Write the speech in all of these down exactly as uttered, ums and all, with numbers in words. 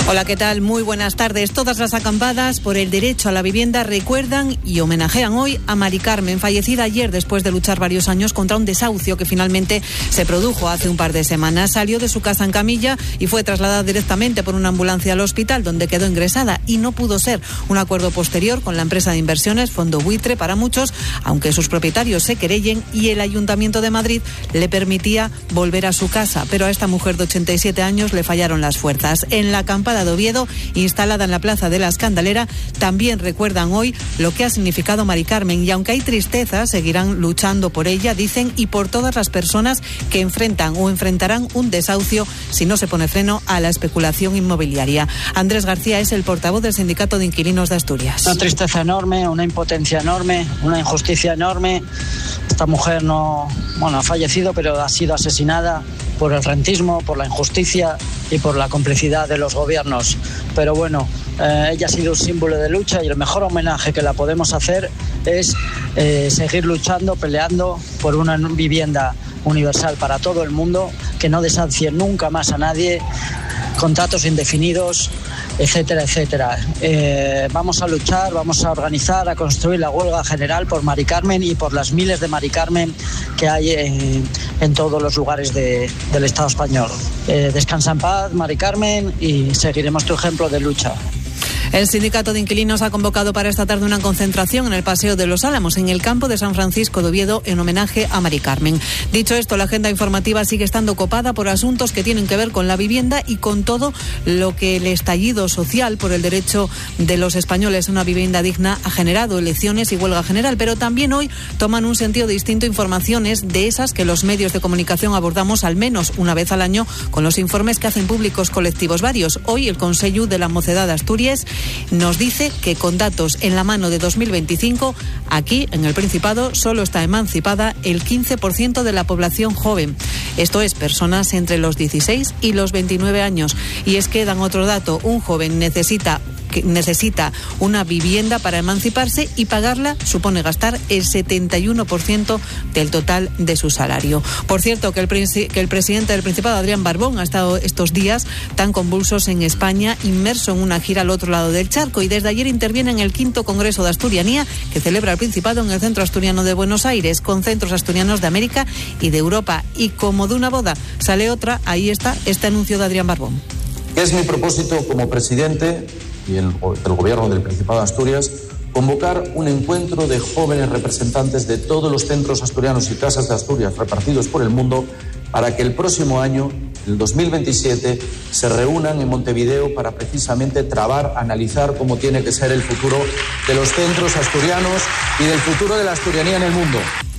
Hola, ¿qué tal? Muy buenas tardes. Todas las acampadas por el derecho a la vivienda recuerdan y homenajean hoy a Mari Carmen, fallecida ayer después de luchar varios años contra un desahucio que finalmente se produjo hace un par de semanas. Salió de su casa en camilla y fue trasladada directamente por una ambulancia al hospital, donde quedó ingresada, y no pudo ser. Un acuerdo posterior con la empresa de inversiones Fondo Buitre para muchos, aunque sus propietarios se querellen, y el Ayuntamiento de Madrid le permitía volver a su casa, pero a esta mujer de ochenta y siete años le fallaron las fuerzas. En la acampada de Oviedo, instalada en la Plaza de la Escandalera, también recuerdan hoy lo que ha significado Mari Carmen, y aunque hay tristeza, seguirán luchando por ella, dicen, y por todas las personas que enfrentan o enfrentarán un desahucio si no se pone freno a la especulación inmobiliaria. Andrés García es el portavoz del Sindicato de Inquilinos de Asturias. Una tristeza enorme, una impotencia enorme, una injusticia enorme. Esta mujer no, bueno, ha fallecido, pero ha sido asesinada por el rentismo, por la injusticia y por la complicidad de los gobiernos. Pero bueno, eh, ella ha sido un símbolo de lucha, y el mejor homenaje que la podemos hacer es eh, seguir luchando, peleando por una vivienda universal para todo el mundo, que no desahucie nunca más a nadie, contratos indefinidos, etcétera, etcétera. Eh, vamos a luchar, vamos a organizar, a construir la huelga general por Mari Carmen y por las miles de Mari Carmen que hay en, en todos los lugares de, del Estado español. Eh, descansa en paz, Mari Carmen, y seguiremos tu ejemplo de lucha. El Sindicato de Inquilinos ha convocado para esta tarde una concentración en el Paseo de los Álamos, en el campo de San Francisco de Oviedo, en homenaje a Mari Carmen. Dicho esto, la agenda informativa sigue estando copada por asuntos que tienen que ver con la vivienda y con todo lo que el estallido social por el derecho de los españoles a una vivienda digna ha generado, elecciones y huelga general. Pero también hoy toman un sentido distinto informaciones de esas que los medios de comunicación abordamos al menos una vez al año con los informes que hacen públicos colectivos varios. Hoy el Consello de la Mocedad de Asturias nos dice que con datos en la mano de dos mil veinticinco, aquí en el Principado solo está emancipada el quince por ciento de la población joven. Esto es, personas entre los dieciséis y los veintinueve años. Y es que dan otro dato: un joven necesita que necesita una vivienda para emanciparse, y pagarla supone gastar el setenta y uno por ciento del total de su salario. Por cierto, que el, que el presidente del Principado, Adrián Barbón, ha estado estos días tan convulsos en España, inmerso en una gira al otro lado del charco, y desde ayer interviene en el quinto Congreso de Asturianía que celebra el Principado en el Centro Asturiano de Buenos Aires, con centros asturianos de América y de Europa. Y como de una boda sale otra, ahí está este anuncio de Adrián Barbón. Es mi propósito como presidente y el, el Gobierno del Principado de Asturias convocar un encuentro de jóvenes representantes de todos los centros asturianos y casas de Asturias repartidos por el mundo, para que el próximo año, el dos mil veintisiete, se reúnan en Montevideo para precisamente trabar, analizar cómo tiene que ser el futuro de los centros asturianos y del futuro de la asturianía en el mundo.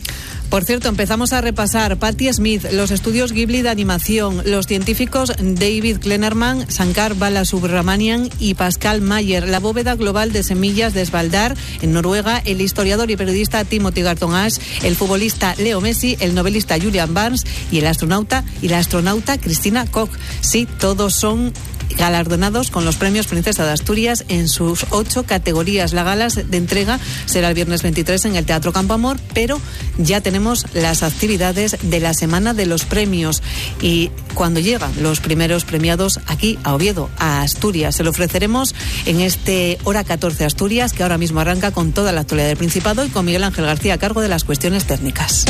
Por cierto, empezamos a repasar Patti Smith, los estudios Ghibli de animación, los científicos David Kleinerman, Shankar Balasubramanian y Pascal Mayer, la bóveda global de semillas de Svalbard en Noruega, el historiador y periodista Timothy Garton Ash, el futbolista Leo Messi, el novelista Julian Barnes y el astronauta y la astronauta Christina Koch. Sí, todos son galardonados con los premios Princesa de Asturias en sus ocho categorías. La gala de entrega será el viernes veintitrés en el Teatro Campo Amor, pero ya tenemos las actividades de la semana de los premios, y cuando llegan los primeros premiados aquí a Oviedo, a Asturias, se lo ofreceremos en este Hora catorce Asturias, que ahora mismo arranca con toda la actualidad del Principado y con Miguel Ángel García a cargo de las cuestiones técnicas.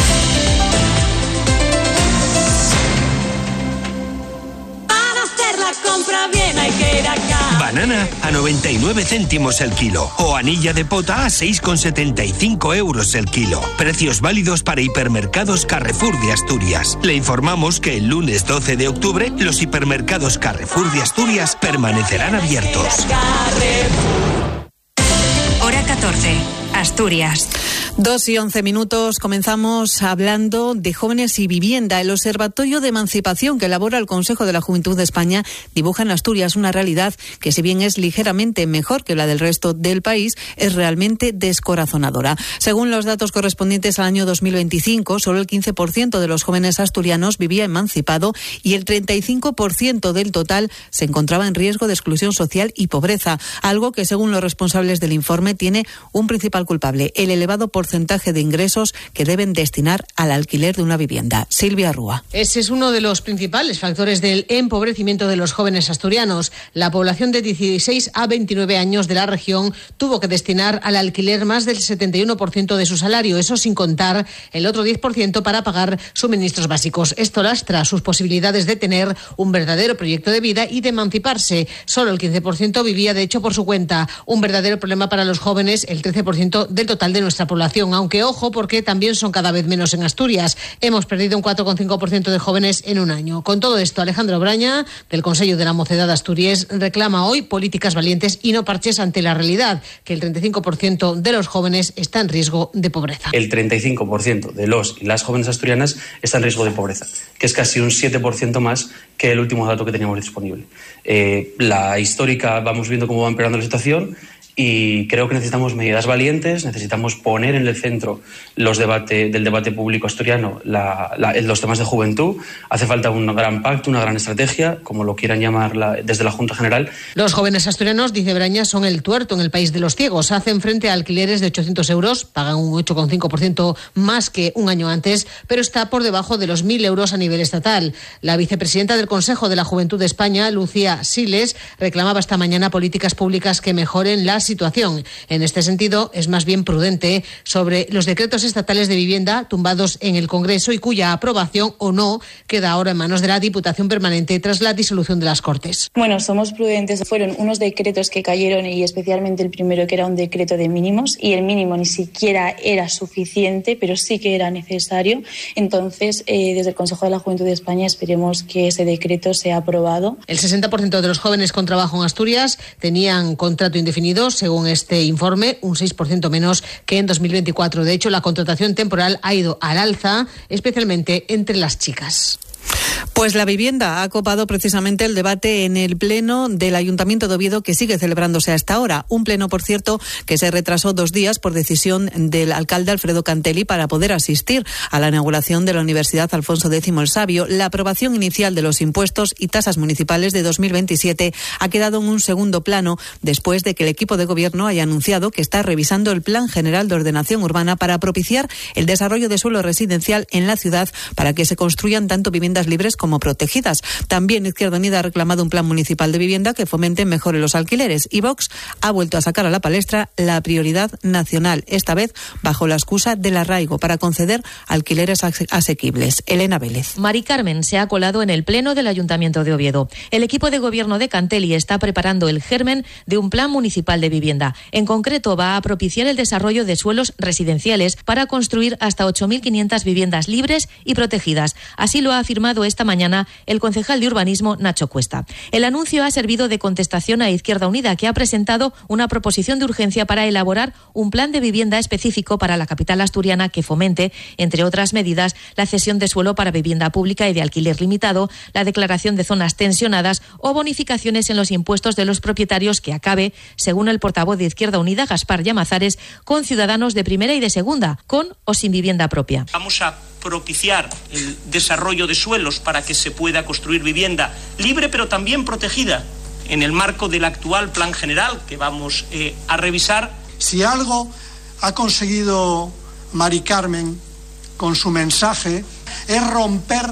Banana a noventa y nueve céntimos el kilo o anilla de pota a seis con setenta y cinco euros el kilo. Precios válidos para hipermercados Carrefour de Asturias. Le informamos que el lunes doce de octubre los hipermercados Carrefour de Asturias permanecerán abiertos. Hora catorce, Asturias. Dos y once minutos, comenzamos hablando de jóvenes y vivienda. El Observatorio de Emancipación que elabora el Consejo de la Juventud de España dibuja en Asturias una realidad que, si bien es ligeramente mejor que la del resto del país, es realmente descorazonadora. Según los datos correspondientes al año dos mil veinticinco, solo el quince por ciento de los jóvenes asturianos vivía emancipado y el treinta y cinco por ciento del total se encontraba en riesgo de exclusión social y pobreza, algo que, según los responsables del informe, tiene un principal culpable: el elevado porcentaje porcentaje de ingresos que deben destinar al alquiler de una vivienda. Silvia Rúa. Ese es uno de los principales factores del empobrecimiento de los jóvenes asturianos. La población de dieciséis a veintinueve años de la región tuvo que destinar al alquiler más del setenta y uno por ciento de su salario, eso sin contar el otro diez por ciento para pagar suministros básicos. Esto lastra sus posibilidades de tener un verdadero proyecto de vida y de emanciparse. Solo el quince por ciento vivía, de hecho, por su cuenta. Un verdadero problema para los jóvenes, el trece por ciento del total de nuestra población. Aunque, ojo, porque también son cada vez menos en Asturias. Hemos perdido un cuatro coma cinco por ciento de jóvenes en un año. Con todo esto, Alejandro Braña, del Consejo de la Mocedad Asturiés, reclama hoy políticas valientes y no parches ante la realidad, que el treinta y cinco por ciento de los jóvenes está en riesgo de pobreza. El treinta y cinco por ciento de los y las jóvenes asturianas está en riesgo de pobreza, que es casi un siete por ciento más que el último dato que teníamos disponible. Eh, la histórica, vamos viendo cómo va empeorando la situación. Y creo que necesitamos medidas valientes, necesitamos poner en el centro los debate, del debate público asturiano la, la, los temas de juventud. Hace falta un gran pacto, una gran estrategia, como lo quieran llamar la, desde la Junta General. Los jóvenes asturianos, dice Braña, son el tuerto en el país de los ciegos. Hacen frente a alquileres de ochocientos euros, pagan un ocho coma cinco por ciento más que un año antes, pero está por debajo de los mil euros a nivel estatal. La vicepresidenta del Consejo de la Juventud de España, Lucía Siles, reclamaba esta mañana políticas públicas que mejoren la situación. En este sentido, es más bien prudente sobre los decretos estatales de vivienda tumbados en el Congreso y cuya aprobación o no queda ahora en manos de la Diputación Permanente tras la disolución de las Cortes. Bueno, somos prudentes. Fueron unos decretos que cayeron y especialmente el primero, que era un decreto de mínimos, y el mínimo ni siquiera era suficiente, pero sí que era necesario. Entonces, eh, desde el Consejo de la Juventud de España esperemos que ese decreto sea aprobado. El sesenta por ciento de los jóvenes con trabajo en Asturias tenían contrato indefinido, según este informe, un seis por ciento menos que en dos mil veinticuatro. De hecho, la contratación temporal ha ido al alza, especialmente entre las chicas. Pues la vivienda ha copado precisamente el debate en el Pleno del Ayuntamiento de Oviedo, que sigue celebrándose hasta ahora. Un pleno, por cierto, que se retrasó dos días por decisión del alcalde Alfredo Cantelli para poder asistir a la inauguración de la Universidad Alfonso X el Sabio. La aprobación inicial de los impuestos y tasas municipales de dos mil veintisiete ha quedado en un segundo plano después de que el equipo de gobierno haya anunciado que está revisando el Plan General de Ordenación Urbana para propiciar el desarrollo de suelo residencial en la ciudad para que se construyan tanto viviendas libres como protegidas. También Izquierda Unida ha reclamado un plan municipal de vivienda que fomente mejor los alquileres, y Vox ha vuelto a sacar a la palestra la prioridad nacional, esta vez bajo la excusa del arraigo, para conceder alquileres asequibles. Elena Vélez. Mari Carmen se ha colado en el Pleno del Ayuntamiento de Oviedo. El equipo de gobierno de Cantelli está preparando el germen de un plan municipal de vivienda. En concreto, va a propiciar el desarrollo de suelos residenciales para construir hasta ocho mil quinientas viviendas libres y protegidas. Así lo ha afirmado esta mañana el concejal de urbanismo Nacho Cuesta. El anuncio ha servido de contestación a Izquierda Unida, que ha presentado una proposición de urgencia para elaborar un plan de vivienda específico para la capital asturiana que fomente, entre otras medidas, la cesión de suelo para vivienda pública y de alquiler limitado, la declaración de zonas tensionadas o bonificaciones en los impuestos de los propietarios, que acabe, según el portavoz de Izquierda Unida, Gaspar Llamazares, con ciudadanos de primera y de segunda, con o sin vivienda propia. Vamos a propiciar el desarrollo de suelos para que se pueda construir vivienda libre pero también protegida en el marco del actual Plan General que vamos eh, a revisar. Si algo ha conseguido Mari Carmen con su mensaje es romper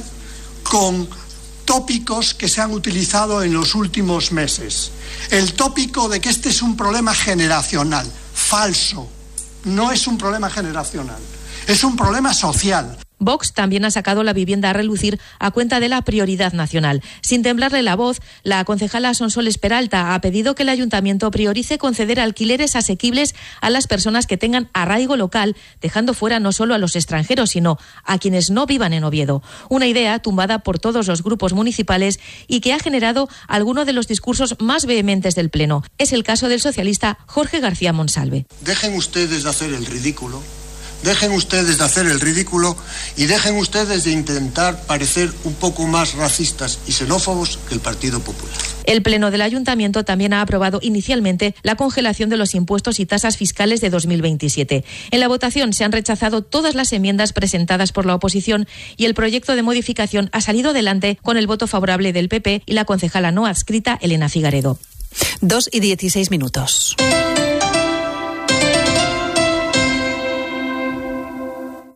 con tópicos que se han utilizado en los últimos meses. El tópico de que este es un problema generacional. Falso. No es un problema generacional. Es un problema social. Vox también ha sacado la vivienda a relucir a cuenta de la prioridad nacional. Sin temblarle la voz, la concejala Sonsoles Peralta ha pedido que el ayuntamiento priorice conceder alquileres asequibles a las personas que tengan arraigo local, dejando fuera no solo a los extranjeros, sino a quienes no vivan en Oviedo. Una idea tumbada por todos los grupos municipales y que ha generado alguno de los discursos más vehementes del Pleno. Es el caso del socialista Jorge García Monsalve. Dejen ustedes de hacer el ridículo. Dejen ustedes de hacer el ridículo y dejen ustedes de intentar parecer un poco más racistas y xenófobos que el Partido Popular. El Pleno del Ayuntamiento también ha aprobado inicialmente la congelación de los impuestos y tasas fiscales de dos mil veintisiete. En la votación se han rechazado todas las enmiendas presentadas por la oposición y el proyecto de modificación ha salido adelante con el voto favorable del P P y la concejala no adscrita Elena Figaredo. Dos y dieciséis minutos.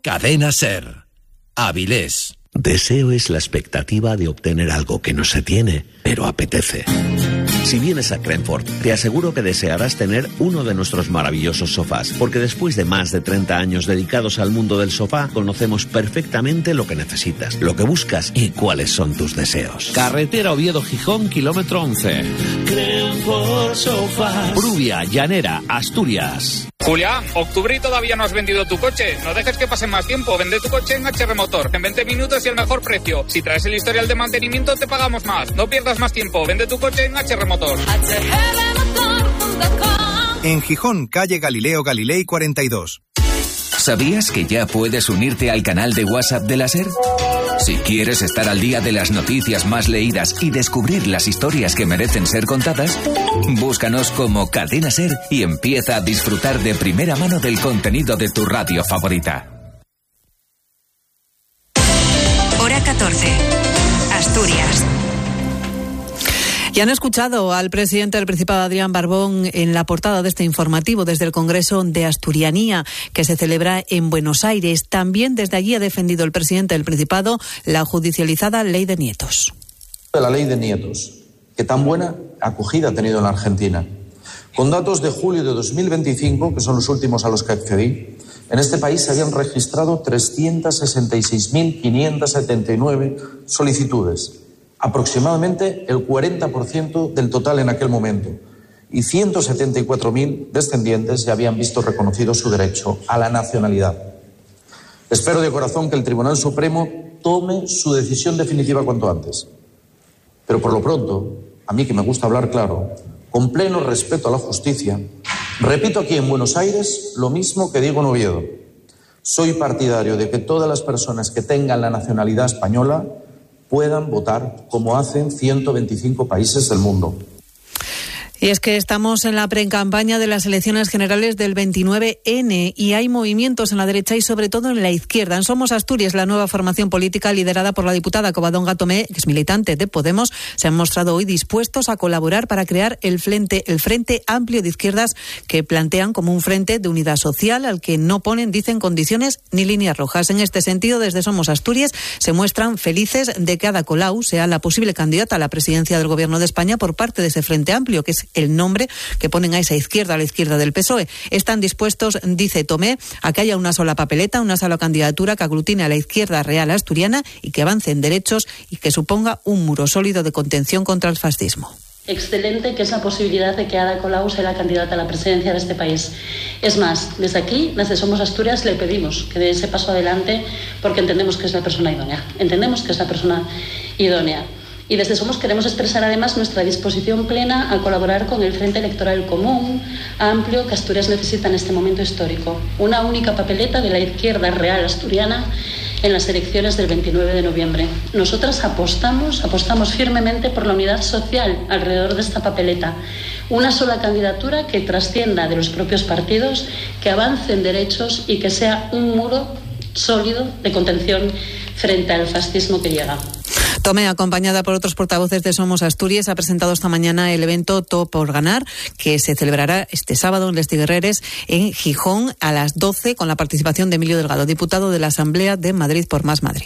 Cadena SER. Avilés. Deseo es la expectativa de obtener algo que no se tiene, pero apetece. Si vienes a Crenford, te aseguro que desearás tener uno de nuestros maravillosos sofás, porque después de más de treinta años dedicados al mundo del sofá, conocemos perfectamente lo que necesitas, lo que buscas y cuáles son tus deseos. Carretera Oviedo-Gijón, kilómetro once. Crenford Sofás. Pruvia, Llanera, Asturias. Julián, octubre y todavía no has vendido tu coche. No dejes que pase más tiempo. Vende tu coche en H R Motor. En veinte minutos y el mejor precio. Si traes el historial de mantenimiento, te pagamos más. No pierdas más tiempo. Vende tu coche en H R Motor. En Gijón, calle Galileo Galilei cuarenta y dos. ¿Sabías que ya puedes unirte al canal de WhatsApp de la SER? Si quieres estar al día de las noticias más leídas y descubrir las historias que merecen ser contadas, búscanos como Cadena SER y empieza a disfrutar de primera mano del contenido de tu radio favorita. Hora catorce. Asturias. Ya han escuchado al presidente del Principado, Adrián Barbón, en la portada de este informativo desde el Congreso de Asturianía, que se celebra en Buenos Aires. También desde allí ha defendido el presidente del Principado la judicializada ley de nietos. La ley de nietos, que tan buena acogida ha tenido en la Argentina. Con datos de julio de dos mil veinticinco, que son los últimos a los que accedí, en este país se habían registrado trescientas sesenta y seis mil quinientas setenta y nueve solicitudes, aproximadamente el cuarenta por ciento del total en aquel momento, y ciento setenta y cuatro mil descendientes ya habían visto reconocido su derecho a la nacionalidad. Espero de corazón que el Tribunal Supremo tome su decisión definitiva cuanto antes. Pero por lo pronto, a mí que me gusta hablar claro, con pleno respeto a la justicia, repito aquí en Buenos Aires lo mismo que digo en Oviedo. Soy partidario de que todas las personas que tengan la nacionalidad española puedan votar como hacen ciento veinticinco países del mundo. Y es que estamos en la precampaña de las elecciones generales del veintinueve ene y hay movimientos en la derecha y sobre todo en la izquierda. En Somos Asturias, la nueva formación política liderada por la diputada Covadonga Tomé, ex militante de Podemos, se han mostrado hoy dispuestos a colaborar para crear el frente, el Frente Amplio de Izquierdas, que plantean como un frente de unidad social al que no ponen, dicen, condiciones ni líneas rojas. En este sentido, desde Somos Asturias se muestran felices de que Ada Colau sea la posible candidata a la presidencia del Gobierno de España por parte de ese Frente Amplio, que es el nombre que ponen a esa izquierda, a la izquierda del P S O E. Están dispuestos, dice Tomé, a que haya una sola papeleta, una sola candidatura que aglutine a la izquierda real asturiana y que avance en derechos y que suponga un muro sólido de contención contra el fascismo. Excelente que es la posibilidad de que Ada Colau sea la candidata a la presidencia de este país. Es más, desde aquí, desde Somos Asturias, le pedimos que dé ese paso adelante porque entendemos que es la persona idónea. Entendemos que es la persona idónea. Y desde Somos queremos expresar además nuestra disposición plena a colaborar con el Frente Electoral Común, amplio, que Asturias necesita en este momento histórico. Una única papeleta de la izquierda real asturiana en las elecciones del veintinueve de noviembre. Nosotras apostamos, apostamos firmemente por la unidad social alrededor de esta papeleta. Una sola candidatura que trascienda de los propios partidos, que avance en derechos y que sea un muro sólido de contención frente al fascismo que llega. Tomé, acompañada por otros portavoces de Somos Asturias, ha presentado esta mañana el evento Todo por Ganar, que se celebrará este sábado en Les Tiguerreres, en Gijón, a las doce, con la participación de Emilio Delgado, diputado de la Asamblea de Madrid por Más Madrid.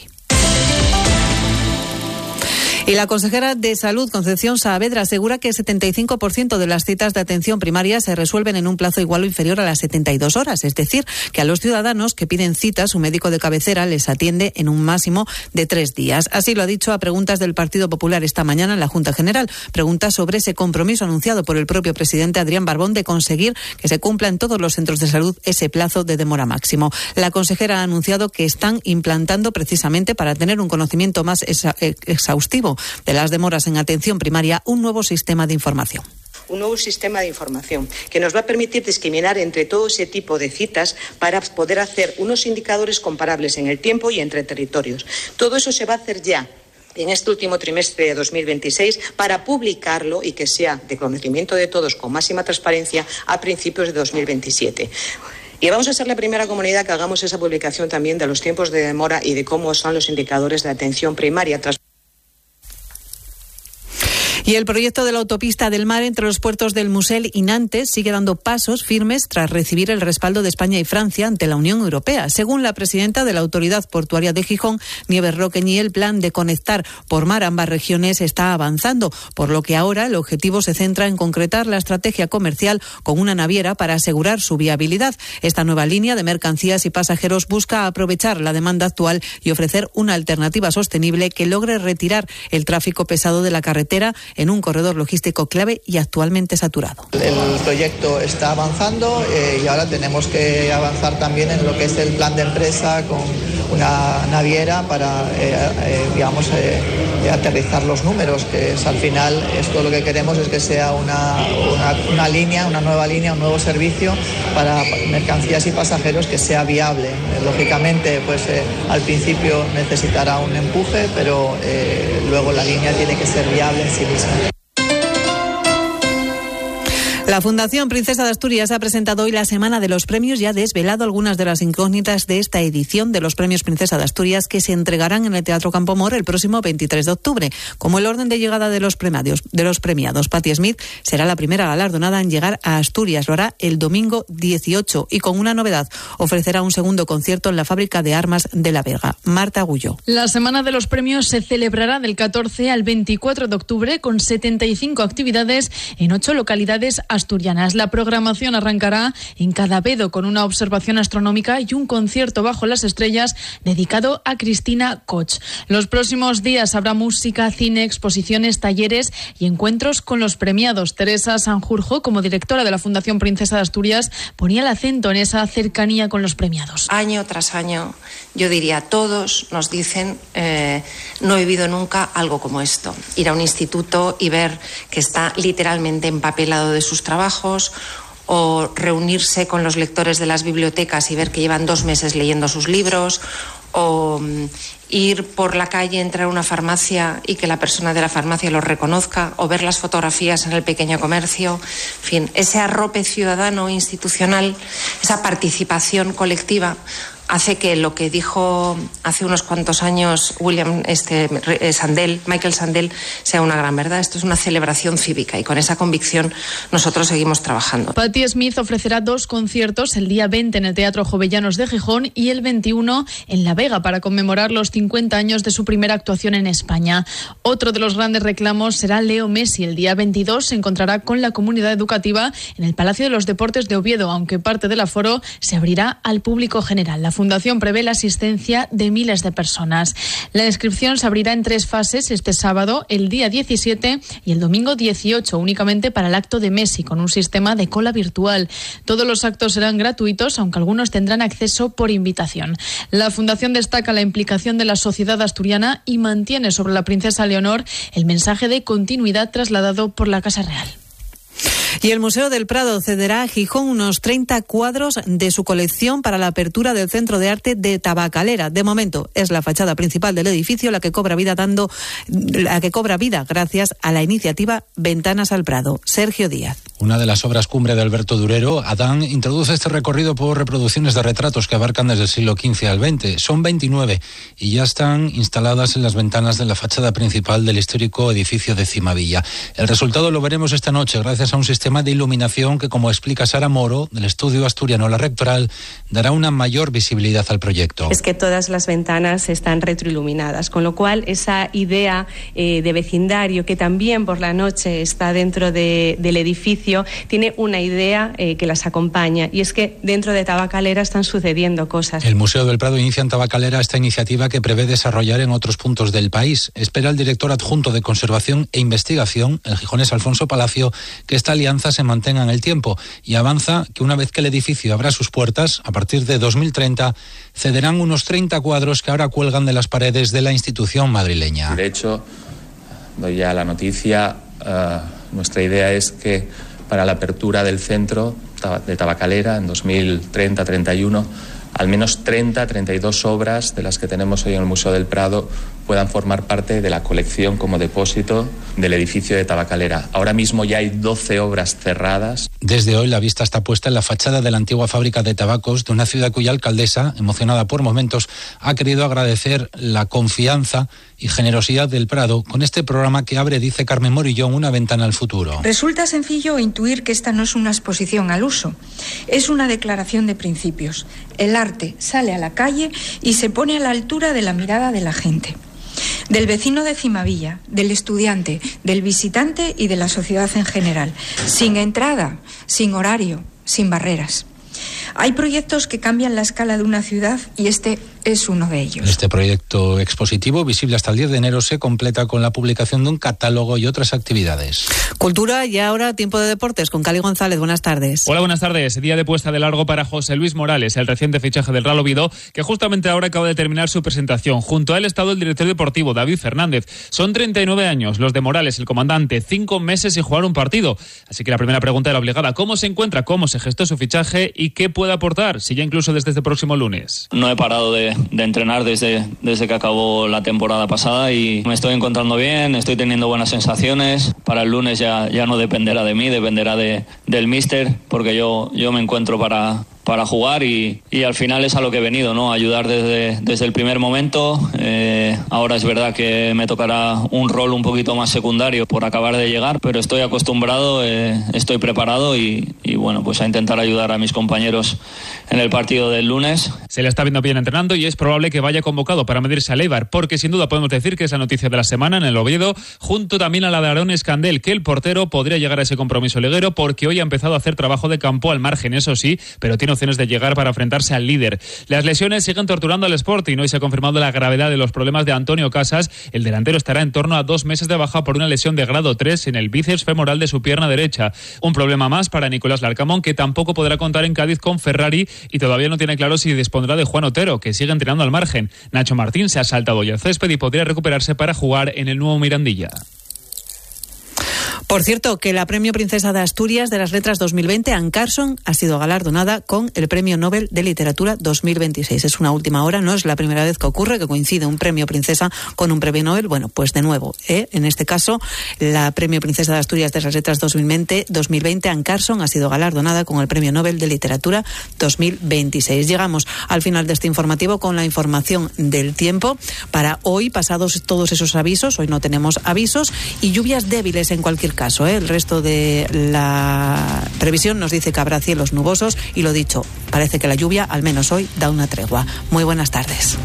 Y la consejera de Salud, Concepción Saavedra, asegura que el setenta y cinco por ciento de las citas de atención primaria se resuelven en un plazo igual o inferior a las setenta y dos horas. Es decir, que a los ciudadanos que piden cita, su médico de cabecera les atiende en un máximo de tres días. Así lo ha dicho a preguntas del Partido Popular esta mañana en la Junta General. Preguntas sobre ese compromiso anunciado por el propio presidente Adrián Barbón de conseguir que se cumpla en todos los centros de salud ese plazo de demora máximo. La consejera ha anunciado que están implantando, precisamente para tener un conocimiento más exhaustivo de las demoras en atención primaria, un nuevo sistema de información. Un nuevo sistema de información que nos va a permitir discriminar entre todo ese tipo de citas para poder hacer unos indicadores comparables en el tiempo y entre territorios. Todo eso se va a hacer ya en este último trimestre de dos mil veintiséis para publicarlo y que sea de conocimiento de todos con máxima transparencia a principios de dos mil veintisiete. Y vamos a ser la primera comunidad que hagamos esa publicación también de los tiempos de demora y de cómo son los indicadores de atención primaria. Y el proyecto de la autopista del mar entre los puertos del Musel y Nantes sigue dando pasos firmes tras recibir el respaldo de España y Francia ante la Unión Europea. Según la presidenta de la Autoridad Portuaria de Gijón, Nieves Roqueñi, el plan de conectar por mar ambas regiones está avanzando, por lo que ahora el objetivo se centra en concretar la estrategia comercial con una naviera para asegurar su viabilidad. Esta nueva línea de mercancías y pasajeros busca aprovechar la demanda actual y ofrecer una alternativa sostenible que logre retirar el tráfico pesado de la carretera en un corredor logístico clave y actualmente saturado. El proyecto está avanzando eh, y ahora tenemos que avanzar también en lo que es el plan de empresa con una naviera para, eh, eh, digamos, eh, aterrizar los números, que es al final, esto lo que queremos es que sea una, una, una línea, una nueva línea, un nuevo servicio para mercancías y pasajeros que sea viable. Eh, lógicamente, pues eh, al principio necesitará un empuje, pero eh, luego la línea tiene que ser viable en sí misma. La Fundación Princesa de Asturias ha presentado hoy la Semana de los Premios y ha desvelado algunas de las incógnitas de esta edición de los Premios Princesa de Asturias que se entregarán en el Teatro Campomor el próximo veintitrés de octubre. Como el orden de llegada de los premiados, de los premiados, Patti Smith será la primera galardonada en llegar a Asturias. Lo hará el domingo dieciocho y con una novedad, ofrecerá un segundo concierto en la Fábrica de Armas de La Vega. Marta Agullo. La Semana de los Premios se celebrará del catorce al veinticuatro de octubre con setenta y cinco actividades en ocho localidades asturianas. La programación arrancará en Cadavedo con una observación astronómica y un concierto bajo las estrellas dedicado a Cristina Koch. Los próximos días habrá música, cine, exposiciones, talleres y encuentros con los premiados. Teresa Sanjurjo, como directora de la Fundación Princesa de Asturias, ponía el acento en esa cercanía con los premiados. Año tras año, yo diría, todos nos dicen eh, no he vivido nunca algo como esto. Ir a un instituto y ver que está literalmente empapelado de sus trabajos, o reunirse con los lectores de las bibliotecas y ver que llevan dos meses leyendo sus libros, o um, ir por la calle, entrar a una farmacia y que la persona de la farmacia los reconozca, o ver las fotografías en el pequeño comercio. En fin, ese arrope ciudadano institucional, esa participación colectiva hace que lo que dijo hace unos cuantos años William este, Sandel, Michael Sandel, sea una gran verdad. Esto es una celebración cívica y con esa convicción nosotros seguimos trabajando. Patti Smith ofrecerá dos conciertos el día veinte en el Teatro Jovellanos de Gijón y el veintiuno en La Vega para conmemorar los cincuenta años de su primera actuación en España. Otro de los grandes reclamos será Leo Messi. El día veintidós se encontrará con la comunidad educativa en el Palacio de los Deportes de Oviedo, aunque parte del aforo se abrirá al público general. La Fundación prevé la asistencia de miles de personas. La inscripción se abrirá en tres fases este sábado, el día diecisiete y el domingo dieciocho, únicamente para el acto de Messi, con un sistema de cola virtual. Todos los actos serán gratuitos, aunque algunos tendrán acceso por invitación. La Fundación destaca la implicación de la sociedad asturiana y mantiene sobre la princesa Leonor el mensaje de continuidad trasladado por la Casa Real. Y el Museo del Prado cederá a Gijón unos treinta cuadros de su colección para la apertura del Centro de Arte de Tabacalera. De momento es la fachada principal del edificio la que cobra vida dando la que cobra vida gracias a la iniciativa Ventanas al Prado. Sergio Díaz. Una de las obras cumbre de Alberto Durero, Adán, introduce este recorrido por reproducciones de retratos que abarcan desde el siglo quince al veinte. Son veintinueve y ya están instaladas en las ventanas de la fachada principal del histórico edificio de Cimavilla. El resultado lo veremos esta noche gracias a un sistema de iluminación que, como explica Sara Moro, del estudio asturiano La Rectoral, dará una mayor visibilidad al proyecto. Es que todas las ventanas están retroiluminadas, con lo cual esa idea eh, de vecindario que también por la noche está dentro de, del edificio tiene una idea eh, que las acompaña, y es que dentro de Tabacalera están sucediendo cosas. El Museo del Prado inicia en Tabacalera esta iniciativa que prevé desarrollar en otros puntos del país. Espera el director adjunto de Conservación e Investigación, el gijonés Alfonso Palacio, que esta alianza se mantenga en el tiempo, y avanza que una vez que el edificio abra sus puertas, a partir de dos mil treinta, cederán unos treinta cuadros que ahora cuelgan de las paredes de la institución madrileña. De hecho, doy ya la noticia, uh, nuestra idea es que para la apertura del centro de Tabacalera en dos mil treinta treinta y uno, al menos treinta, treinta y dos obras de las que tenemos hoy en el Museo del Prado puedan formar parte de la colección como depósito del edificio de Tabacalera. Ahora mismo ya hay doce obras cerradas. Desde hoy la vista está puesta en la fachada de la antigua fábrica de tabacos de una ciudad cuya alcaldesa, emocionada por momentos, ha querido agradecer la confianza y generosidad del Prado con este programa que abre, dice Carmen Morillón, una ventana al futuro. Resulta sencillo intuir que esta no es una exposición al uso, es una declaración de principios. El arte sale a la calle y se pone a la altura de la mirada de la gente. Del vecino de Cimavilla, del estudiante, del visitante y de la sociedad en general. Sin entrada, sin horario, sin barreras. Hay proyectos que cambian la escala de una ciudad y este es uno de ellos. Este proyecto expositivo, visible hasta el diez de enero, se completa con la publicación de un catálogo y otras actividades. Cultura y ahora tiempo de deportes con Cali González. Buenas tardes. Hola, buenas tardes. Día de puesta de largo para José Luis Morales, el reciente fichaje del Real Oviedo, que justamente ahora acaba de terminar su presentación. Junto a él ha estado el director deportivo, David Fernández. Son treinta y nueve años los de Morales, el comandante, cinco meses sin jugar un partido. Así que la primera pregunta era obligada. ¿Cómo se encuentra? ¿Cómo se gestó su fichaje? ¿Y qué puede aportar? Si ya incluso desde este próximo lunes. No he parado de, de entrenar desde, desde que acabó la temporada pasada y me estoy encontrando bien, estoy teniendo buenas sensaciones. Para el lunes ya, ya no dependerá de mí, dependerá de, del míster, porque yo, yo me encuentro para... para jugar y, y al final es a lo que he venido, ¿no? Ayudar desde, desde el primer momento. Eh, ahora es verdad que me tocará un rol un poquito más secundario por acabar de llegar, pero estoy acostumbrado, eh, estoy preparado y, y bueno, pues a intentar ayudar a mis compañeros en el partido del lunes. Se le está viendo bien entrenando y es probable que vaya convocado para medirse a Eibar, porque sin duda podemos decir que es la noticia de la semana en el Oviedo, junto también a la de Aarón Escandel, que el portero podría llegar a ese compromiso liguero porque hoy ha empezado a hacer trabajo de campo al margen, eso sí, pero tiene opciones de llegar para enfrentarse al líder. Las lesiones siguen torturando al Sporting. Hoy se ha confirmado la gravedad de los problemas de Antonio Casas. El delantero estará en torno a dos meses de baja por una lesión de grado tres en el bíceps femoral de su pierna derecha. Un problema más para Nicolás Larcamón, que tampoco podrá contar en Cádiz con Ferrari y todavía no tiene claro si dispondrá de Juan Otero, que sigue entrenando al margen. Nacho Martín se ha saltado hoy al césped y podría recuperarse para jugar en el nuevo Mirandilla. Por cierto, que la Premio Princesa de Asturias de las Letras dos mil veinte, Anne Carson, ha sido galardonada con el Premio Nobel de Literatura dos mil veintiséis. Es una última hora, no es la primera vez que ocurre, que coincide un Premio Princesa con un Premio Nobel. Bueno, pues de nuevo, ¿eh? En este caso, la Premio Princesa de Asturias de las Letras dos mil veinte, Anne Carson, ha sido galardonada con el Premio Nobel de Literatura dos mil veintiséis. Llegamos al final de este informativo con la información del tiempo para hoy, pasados todos esos avisos. Hoy no tenemos avisos y lluvias débiles en cualquier caso, ¿eh? El resto de la previsión nos dice que habrá cielos nubosos y lo dicho, parece que la lluvia, al menos hoy, da una tregua. Muy buenas tardes.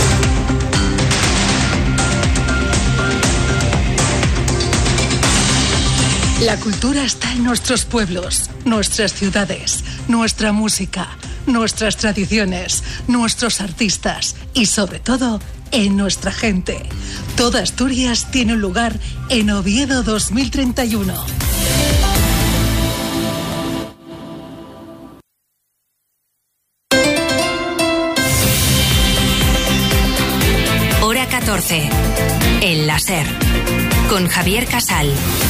La cultura está en nuestros pueblos, nuestras ciudades, nuestra música, nuestras tradiciones, nuestros artistas y sobre todo en nuestra gente. Toda Asturias tiene un lugar en Oviedo dos mil treinta y uno. Hora catorce. El láser. Con Javier Casal.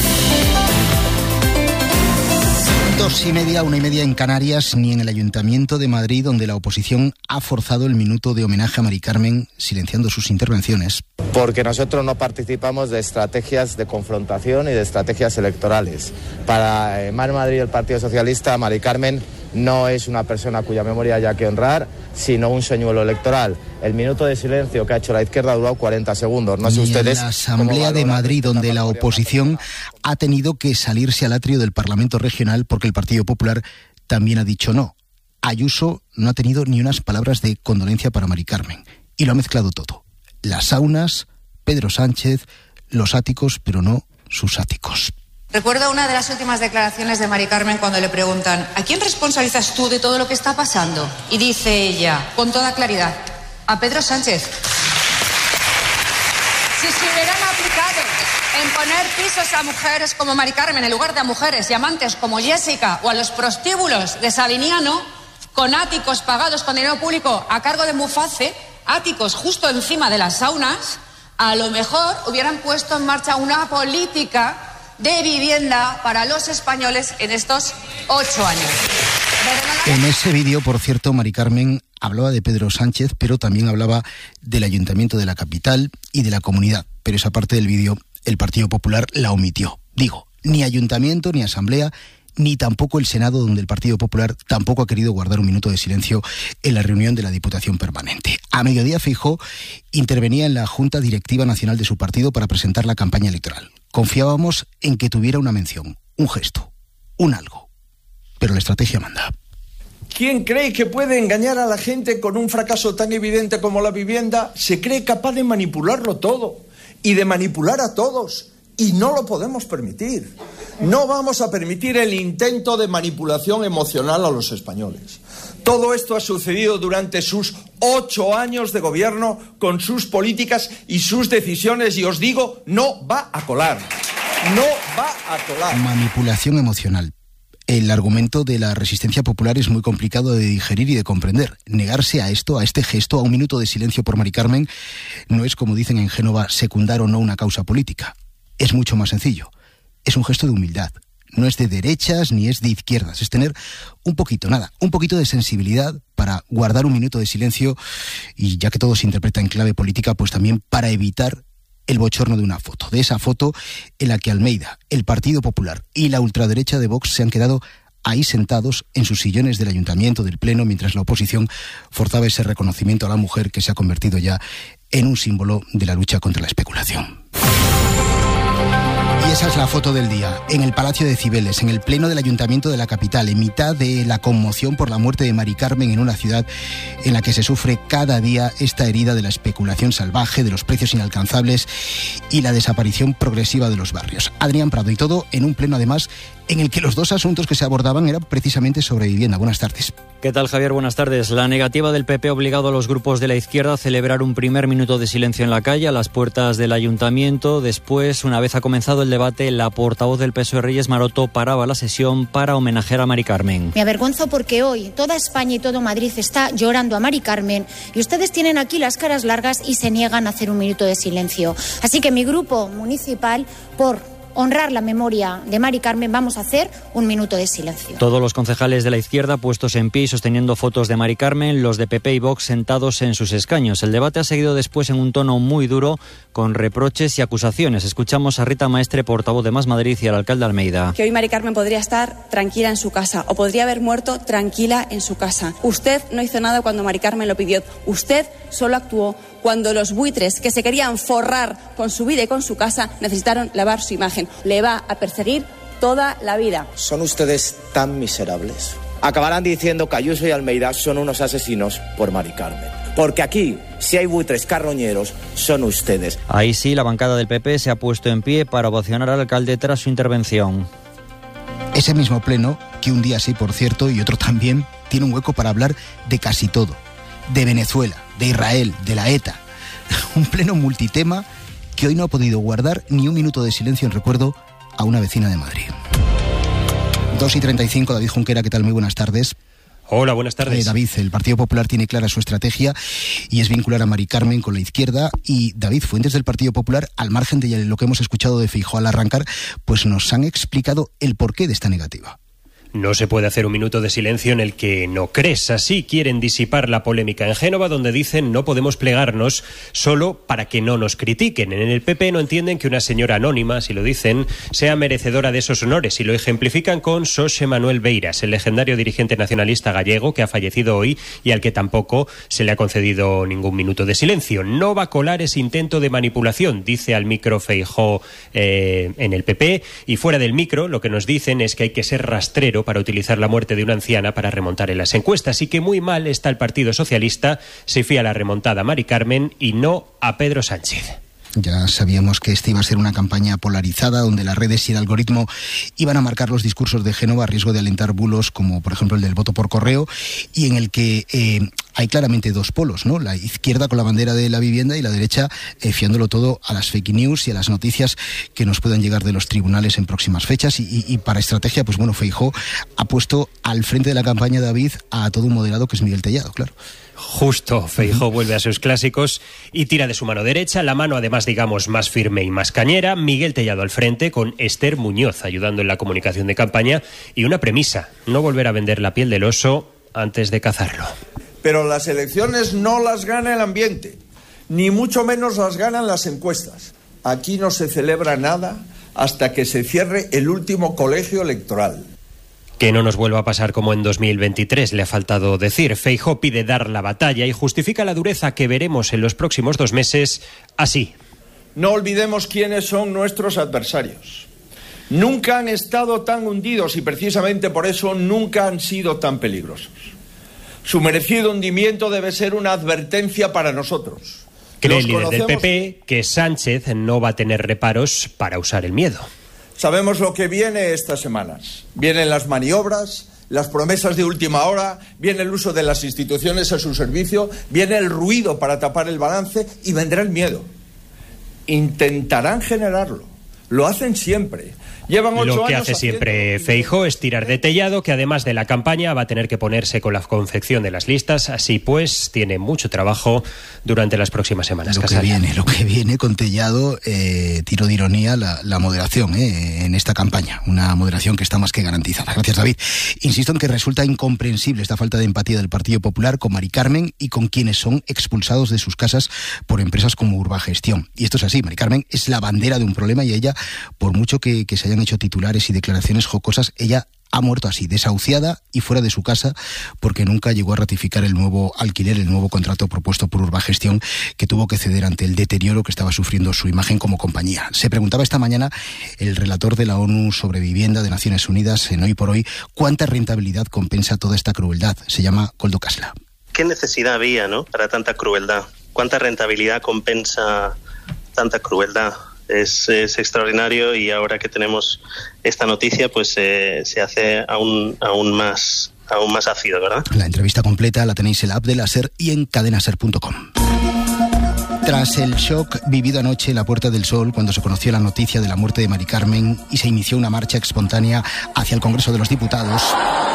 Dos y media, una y media en Canarias, ni en el Ayuntamiento de Madrid, donde la oposición ha forzado el minuto de homenaje a Mari Carmen, silenciando sus intervenciones. Porque nosotros no participamos de estrategias de confrontación y de estrategias electorales. Para eh, Mar Madrid y el Partido Socialista, Mari Carmen no es una persona cuya memoria haya que honrar, sino un señuelo electoral. El minuto de silencio que ha hecho la izquierda ha durado cuarenta segundos. No sé ustedes. En la Asamblea de Madrid, donde la oposición ha tenido que salirse al atrio del Parlamento Regional porque el Partido Popular también ha dicho no. Ayuso no ha tenido ni unas palabras de condolencia para Mari Carmen y lo ha mezclado todo. Las saunas, Pedro Sánchez, los áticos, pero no sus áticos. Recuerdo una de las últimas declaraciones de Mari Carmen cuando le preguntan ¿a quién responsabilizas tú de todo lo que está pasando? Y dice ella, con toda claridad, a Pedro Sánchez. Si se hubieran aplicado en poner pisos a mujeres como Mari Carmen en lugar de a mujeres y amantes como Jessica o a los prostíbulos de Sabiniano, con áticos pagados con dinero público a cargo de Muface, áticos justo encima de las saunas, a lo mejor hubieran puesto en marcha una política de vivienda para los españoles en estos ocho años. En ese vídeo, por cierto, Mari Carmen hablaba de Pedro Sánchez, pero también hablaba del Ayuntamiento de la capital y de la comunidad. Pero esa parte del vídeo el Partido Popular la omitió. Digo, ni Ayuntamiento, ni Asamblea, ni tampoco el Senado, donde el Partido Popular tampoco ha querido guardar un minuto de silencio en la reunión de la Diputación Permanente. A mediodía, Feijóo intervenía en la Junta Directiva Nacional de su partido para presentar la campaña electoral. Confiábamos en que tuviera una mención, un gesto, un algo. Pero la estrategia manda. ¿Quién cree que puede engañar a la gente con un fracaso tan evidente como la vivienda? Se cree capaz de manipularlo todo y de manipular a todos. Y no lo podemos permitir. No vamos a permitir el intento de manipulación emocional a los españoles. Todo esto ha sucedido durante sus ocho años de gobierno, con sus políticas y sus decisiones, y os digo, no va a colar. No va a colar. Manipulación emocional. El argumento de la resistencia popular es muy complicado de digerir y de comprender. Negarse a esto, a este gesto, a un minuto de silencio por Mari Carmen, no es, como dicen en Génova, secundar o no una causa política. Es mucho más sencillo. Es un gesto de humildad. No es de derechas ni es de izquierdas. Es tener un poquito, nada, un poquito de sensibilidad para guardar un minuto de silencio y, ya que todo se interpreta en clave política, pues también para evitar el bochorno de una foto. De esa foto en la que Almeida, el Partido Popular y la ultraderecha de Vox se han quedado ahí sentados en sus sillones del Ayuntamiento, del Pleno, mientras la oposición forzaba ese reconocimiento a la mujer que se ha convertido ya en un símbolo de la lucha contra la especulación. Y esa es la foto del día, en el Palacio de Cibeles, en el Pleno del Ayuntamiento de la capital, en mitad de la conmoción por la muerte de Mari Carmen en una ciudad en la que se sufre cada día esta herida de la especulación salvaje, de los precios inalcanzables y la desaparición progresiva de los barrios. Adrián Prado, y todo en un pleno además en el que los dos asuntos que se abordaban eran precisamente sobre vivienda. Buenas tardes. ¿Qué tal, Javier? Buenas tardes. La negativa del P P ha obligado a los grupos de la izquierda a celebrar un primer minuto de silencio en la calle, a las puertas del Ayuntamiento. Después, una vez ha comenzado el debate, la portavoz del P S O E, Reyes Maroto, paraba la sesión para homenajear a Mari Carmen. Me avergonzo porque hoy toda España y todo Madrid está llorando a Mari Carmen y ustedes tienen aquí las caras largas y se niegan a hacer un minuto de silencio. Así que mi grupo municipal, por honrar la memoria de Mari Carmen, vamos a hacer un minuto de silencio. Todos los concejales de la izquierda puestos en pie y sosteniendo fotos de Mari Carmen, los de P P y Vox sentados en sus escaños. El debate ha seguido después en un tono muy duro, con reproches y acusaciones. Escuchamos a Rita Maestre, portavoz de Más Madrid, y al alcalde Almeida. Que hoy Mari Carmen podría estar tranquila en su casa o podría haber muerto tranquila en su casa. Usted no hizo nada cuando Mari Carmen lo pidió. Usted solo actuó cuando los buitres que se querían forrar con su vida y con su casa necesitaron lavar su imagen. Le va a perseguir toda la vida. Son ustedes tan miserables. Acabarán diciendo que Ayuso y Almeida son unos asesinos por Mari Carmen. Porque aquí, si hay buitres carroñeros, son ustedes. Ahí sí, la bancada del P P se ha puesto en pie para ovacionar al alcalde tras su intervención. Ese mismo pleno, que un día sí, por cierto, y otro también, tiene un hueco para hablar de casi todo. De Venezuela, de Israel, de la ETA. Un pleno multitema que hoy no ha podido guardar ni un minuto de silencio en recuerdo a una vecina de Madrid. dos y treinta y cinco, David Junquera, ¿qué tal? Muy buenas tardes. Hola, buenas tardes. Eh, David, el Partido Popular tiene clara su estrategia y es vincular a Mari Carmen con la izquierda. Y David, fuentes del Partido Popular, al margen de lo que hemos escuchado de Feijóo al arrancar, pues nos han explicado el porqué de esta negativa. No se puede hacer un minuto de silencio en el que no crees. Así quieren disipar la polémica en Génova, donde dicen no podemos plegarnos solo para que no nos critiquen. En el P P no entienden que una señora anónima, si lo dicen, sea merecedora de esos honores, y lo ejemplifican con Xosé Manuel Beiras, el legendario dirigente nacionalista gallego que ha fallecido hoy y al que tampoco se le ha concedido ningún minuto de silencio. No va a colar ese intento de manipulación, dice al micro Feijóo eh, en el P P, y fuera del micro lo que nos dicen es que hay que ser rastrero para utilizar la muerte de una anciana para remontar en las encuestas, y que muy mal está el Partido Socialista, se fía a la remontada a Mari Carmen y no a Pedro Sánchez. Ya sabíamos que esta iba a ser una campaña polarizada, donde las redes y el algoritmo iban a marcar los discursos de Génova a riesgo de alentar bulos como por ejemplo el del voto por correo, y en el que eh, hay claramente dos polos, ¿no? La izquierda con la bandera de la vivienda y la derecha eh, fiándolo todo a las fake news y a las noticias que nos puedan llegar de los tribunales en próximas fechas. Y, y, y para estrategia, pues bueno, Feijóo ha puesto al frente de la campaña, David, a todo un moderado que es Miguel Tellado, claro. Justo, Feijóo vuelve a sus clásicos y tira de su mano derecha, la mano además digamos más firme y más cañera. Miguel Tellado al frente, con Esther Muñoz ayudando en la comunicación de campaña, y una premisa: no volver a vender la piel del oso antes de cazarlo. Pero las elecciones no las gana el ambiente, ni mucho menos las ganan las encuestas. Aquí no se celebra nada hasta que se cierre el último colegio electoral. Que no nos vuelva a pasar como en dos mil veintitrés, le ha faltado decir. Feijóo pide dar la batalla y justifica la dureza que veremos en los próximos dos meses así. No olvidemos quiénes son nuestros adversarios. Nunca han estado tan hundidos y precisamente por eso nunca han sido tan peligrosos. Su merecido hundimiento debe ser una advertencia para nosotros. Cree el líder del P P que Sánchez no va a tener reparos para usar el miedo. Sabemos lo que viene estas semanas. Vienen las maniobras, las promesas de última hora, viene el uso de las instituciones a su servicio, viene el ruido para tapar el balance y vendrá el miedo. Intentarán generarlo. Lo hacen siempre. Llevan ocho Lo que años hace siempre Feijóo es tirar de tellado, que además de la campaña va a tener que ponerse con la confección de las listas. Así pues, tiene mucho trabajo durante las próximas semanas. Lo Casal. que viene, lo que viene con tellado, eh, tiro de ironía, la, la moderación eh, en esta campaña. Una moderación que está más que garantizada. Gracias, David. Insisto en que resulta incomprensible esta falta de empatía del Partido Popular con Mari Carmen y con quienes son expulsados de sus casas por empresas como Urbagestión. Y esto es así, Mari Carmen es la bandera de un problema y ella, por mucho que, que se hayan hecho titulares y declaraciones jocosas, ella ha muerto así, desahuciada y fuera de su casa, porque nunca llegó a ratificar el nuevo alquiler, el nuevo contrato propuesto por Urbagestión, que tuvo que ceder ante el deterioro que estaba sufriendo su imagen como compañía. Se preguntaba esta mañana el relator de la ONU sobre vivienda de Naciones Unidas en Hoy por Hoy cuánta rentabilidad compensa toda esta crueldad. Se llama Koldo Kasla. ¿Qué necesidad había, no, para tanta crueldad? ¿Cuánta rentabilidad compensa tanta crueldad? Es, es extraordinario y ahora que tenemos esta noticia pues eh, se hace aún, aún más aún más ácido, ¿verdad? La entrevista completa la tenéis en la app de la SER y en cadenaser punto com. Tras el shock vivido anoche en la Puerta del Sol cuando se conoció la noticia de la muerte de Mari Carmen y se inició una marcha espontánea hacia el Congreso de los Diputados,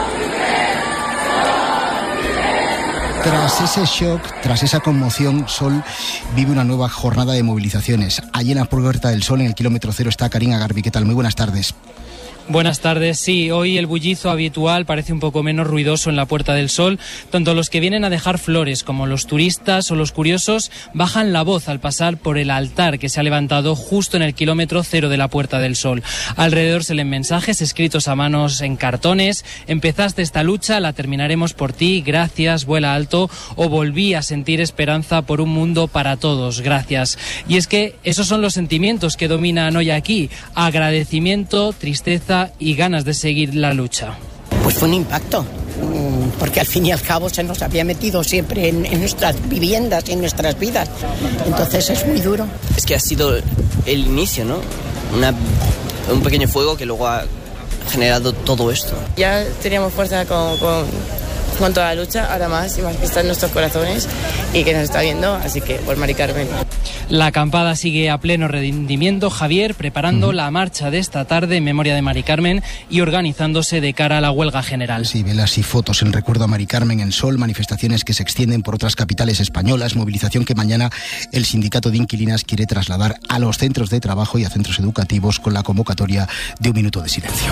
Tras ese shock, tras esa conmoción, Sol vive una nueva jornada de movilizaciones. Allí en la Puerta del Sol, en el kilómetro cero, está Karina Garbi. ¿Qué tal? Muy buenas tardes. Buenas tardes. Sí, hoy el bullizo habitual parece un poco menos ruidoso en la Puerta del Sol. Tanto los que vienen a dejar flores como los turistas o los curiosos bajan la voz al pasar por el altar que se ha levantado justo en el kilómetro cero de la Puerta del Sol. Alrededor se leen mensajes escritos a manos en cartones. Empezaste esta lucha, la terminaremos por ti, gracias, vuela alto, o volví a sentir esperanza por un mundo para todos, gracias. Y es que esos son los sentimientos que dominan hoy aquí: agradecimiento, tristeza y ganas de seguir la lucha. Pues fue un impacto, porque al fin y al cabo se nos había metido siempre en, en nuestras viviendas y en nuestras vidas. Entonces es muy duro. Es que ha sido el inicio, ¿no? Una, un pequeño fuego que luego ha generado todo esto. Ya teníamos fuerza con, con, con toda la lucha, ahora más y más que está en nuestros corazones y que nos está viendo, así que por Mari Carmen. La acampada sigue a pleno rendimiento, Javier, preparando uh-huh. la marcha de esta tarde en memoria de Mari Carmen y organizándose de cara a la huelga general. Sí, velas y fotos en recuerdo a Mari Carmen en Sol, manifestaciones que se extienden por otras capitales españolas, movilización que mañana el sindicato de inquilinas quiere trasladar a los centros de trabajo y a centros educativos con la convocatoria de un minuto de silencio.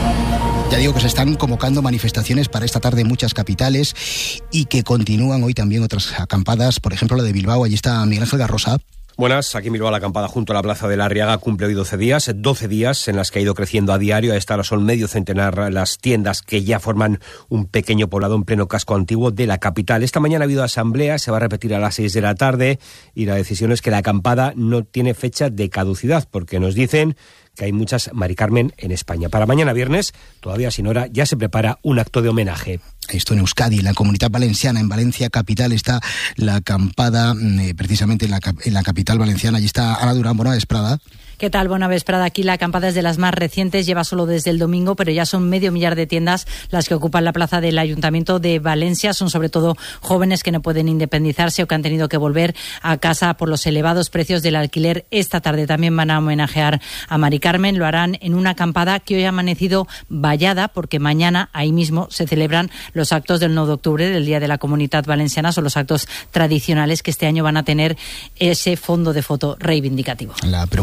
Ya digo que se están convocando manifestaciones para esta tarde en muchas capitales y que continúan hoy también otras acampadas, por ejemplo la de Bilbao. Allí está Miguel Ángel Garrosa. Buenas, aquí en Bilbao la acampada junto a la Plaza de la Arriaga cumple hoy doce días, doce días en las que ha ido creciendo a diario. A esta hora son medio centenar las tiendas que ya forman un pequeño poblado en pleno casco antiguo de la capital. Esta mañana ha habido asamblea, se va a repetir a las seis de la tarde y la decisión es que la acampada no tiene fecha de caducidad porque nos dicen que hay muchas Mari Carmen en España. Para mañana viernes, todavía sin hora, ya se prepara un acto de homenaje. Esto en Euskadi, en la Comunidad Valenciana, en Valencia capital, está la acampada, eh, precisamente en la, en la capital valenciana. Allí está Ana Durán. Bona vesprada. ¿Qué tal? Buena vesprada. Aquí la acampada es de las más recientes, lleva solo desde el domingo, pero ya son medio millar de tiendas las que ocupan la plaza del Ayuntamiento de Valencia. Son sobre todo jóvenes que no pueden independizarse o que han tenido que volver a casa por los elevados precios del alquiler. Esta tarde también van a homenajear a Mari Carmen. Lo harán en una acampada que hoy ha amanecido vallada, porque mañana ahí mismo se celebran los actos del nueve de octubre, del Día de la Comunidad Valenciana. Son los actos tradicionales que este año van a tener ese fondo de foto reivindicativo. La preocupación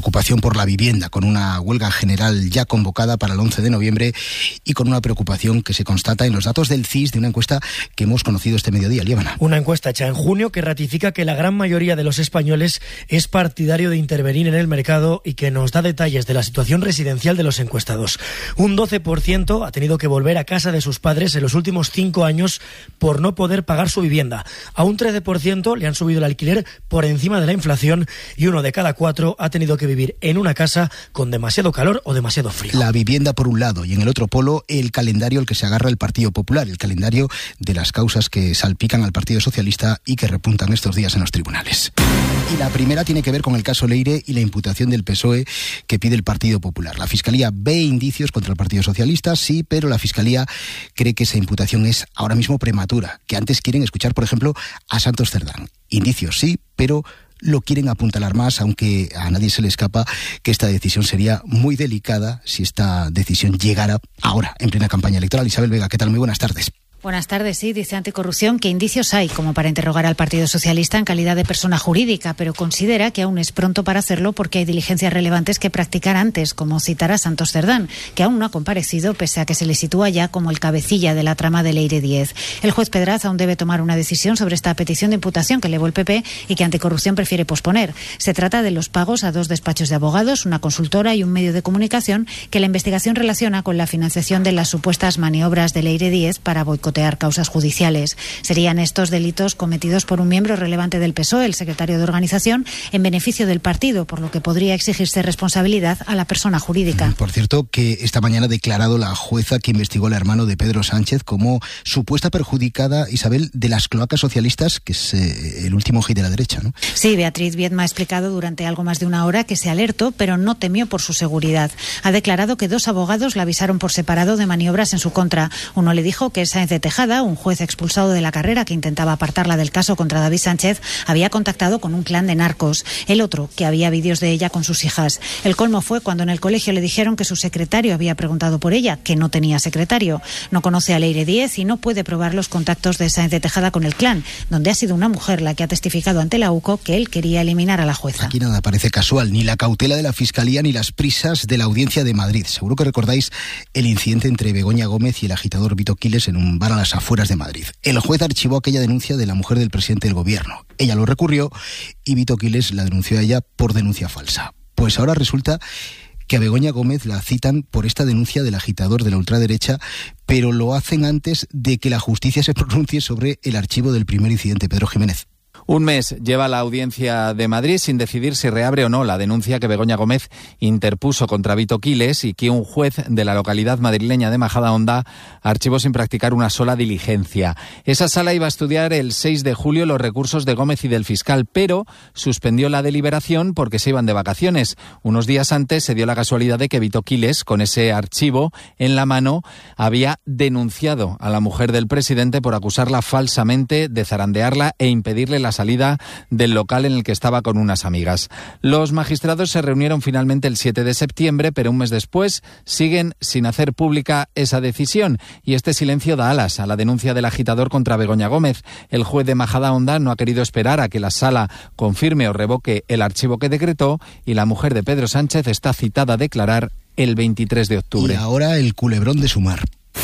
por la vivienda, con una huelga general ya convocada para el once de noviembre y con una preocupación que se constata en los datos del C I S de una encuesta que hemos conocido este mediodía. Líbana. Una encuesta hecha en junio que ratifica que la gran mayoría de los españoles es partidario de intervenir en el mercado y que nos da detalles de la situación residencial de los encuestados. Un doce por ciento ha tenido que volver a casa de sus padres en los últimos cinco años por no poder pagar su vivienda. A un trece por ciento le han subido el alquiler por encima de la inflación y uno de cada cuatro ha tenido que vivir en una casa con demasiado calor o demasiado frío. La vivienda por un lado y en el otro polo el calendario al que se agarra el Partido Popular, el calendario de las causas que salpican al Partido Socialista y que repuntan estos días en los tribunales. Y la primera tiene que ver con el caso Leire y la imputación del P S O E que pide el Partido Popular. La Fiscalía ve indicios contra el Partido Socialista, sí, pero la Fiscalía cree que esa imputación es ahora mismo prematura, que antes quieren escuchar, por ejemplo, a Santos Cerdán. Indicios sí, pero lo quieren apuntalar más, aunque a nadie se le escapa que esta decisión sería muy delicada si esta decisión llegara ahora, en plena campaña electoral. Isabel Vega, ¿qué tal? Muy buenas tardes. Buenas tardes. Sí, dice Anticorrupción que indicios hay como para interrogar al Partido Socialista en calidad de persona jurídica, pero considera que aún es pronto para hacerlo porque hay diligencias relevantes que practicar antes, como citar a Santos Cerdán, que aún no ha comparecido pese a que se le sitúa ya como el cabecilla de la trama de Leire diez. El juez Pedraz aún debe tomar una decisión sobre esta petición de imputación que elevó el P P y que Anticorrupción prefiere posponer. Se trata de los pagos a dos despachos de abogados, una consultora y un medio de comunicación que la investigación relaciona con la financiación de las supuestas maniobras de Leire diez para boicotear causas judiciales. Serían estos delitos cometidos por un miembro relevante del P S O E, el secretario de organización, en beneficio del partido, por lo que podría exigirse responsabilidad a la persona jurídica. Por cierto, que esta mañana ha declarado la jueza que investigó al hermano de Pedro Sánchez como supuesta perjudicada, Isabel, de las cloacas socialistas, que es eh, el último hit de la derecha, ¿no? Sí, Beatriz Viedma ha explicado durante algo más de una hora que se alertó, pero no temió por su seguridad. Ha declarado que dos abogados la avisaron por separado de maniobras en su contra. Uno le dijo que Sáenz de Tejada, un juez expulsado de la carrera que intentaba apartarla del caso contra David Sánchez, había contactado con un clan de narcos. El otro, que había vídeos de ella con sus hijas. El colmo fue cuando en el colegio le dijeron que su secretario había preguntado por ella, que no tenía secretario. No conoce a Leire diez y no puede probar los contactos de Sáenz de Tejada con el clan, donde ha sido una mujer la que ha testificado ante la U C O que él quería eliminar a la jueza. Aquí nada parece casual, ni la cautela de la Fiscalía ni las prisas de la Audiencia de Madrid. Seguro que recordáis el incidente entre Begoña Gómez y el agitador Vito Quiles en un bar a las afueras de Madrid. El juez archivó aquella denuncia de la mujer del presidente del gobierno. Ella lo recurrió y Vito Quiles la denunció a ella por denuncia falsa. Pues ahora resulta que a Begoña Gómez la citan por esta denuncia del agitador de la ultraderecha, pero lo hacen antes de que la justicia se pronuncie sobre el archivo del primer incidente. Pedro Jiménez. Un mes lleva la Audiencia de Madrid sin decidir si reabre o no la denuncia que Begoña Gómez interpuso contra Vito Quiles y que un juez de la localidad madrileña de Majadahonda archivó sin practicar una sola diligencia. Esa sala iba a estudiar el seis de julio los recursos de Gómez y del fiscal, pero suspendió la deliberación porque se iban de vacaciones. Unos días antes se dio la casualidad de que Vito Quiles, con ese archivo en la mano, había denunciado a la mujer del presidente por acusarla falsamente de zarandearla e impedirle la salida del local en el que estaba con unas amigas. Los magistrados se reunieron finalmente el siete de septiembre, pero un mes después siguen sin hacer pública esa decisión y este silencio da alas a la denuncia del agitador contra Begoña Gómez. El juez de Majadahonda no ha querido esperar a que la sala confirme o revoque el archivo que decretó y la mujer de Pedro Sánchez está citada a declarar el veintitrés de octubre. Y ahora el culebrón de Sumar.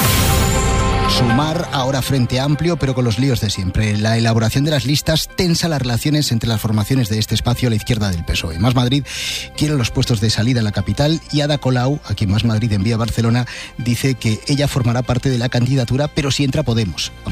Sumar ahora Frente Amplio, pero con los líos de siempre. La elaboración de las listas tensa las relaciones entre las formaciones de este espacio a la izquierda del P S O E. Más Madrid quiere los puestos de salida en la capital y Ada Colau, a quien Más Madrid envía a Barcelona, dice que ella formará parte de la candidatura, pero si entra Podemos.